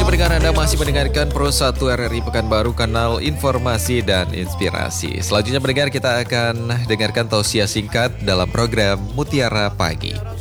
pendengar, Anda masih mendengarkan Pro 1 RRI Pekanbaru, kanal informasi dan inspirasi. Selanjutnya pendengar, kita akan dengarkan tausiah singkat dalam program Mutiara Pagi.